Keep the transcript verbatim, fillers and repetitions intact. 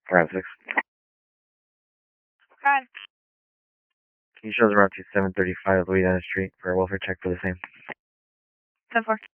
Route six. Go ahead. Can you show us around to seven thirty-five Louisiana Street for a welfare check for the same? ten four.